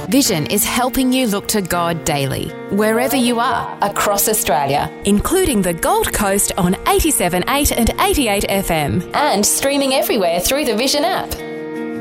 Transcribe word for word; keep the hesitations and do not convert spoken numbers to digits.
Vision is helping you look to God daily, wherever you are, across Australia, including the Gold Coast on eighty-seven point eight and eighty-eight F M. and streaming everywhere through the Vision app.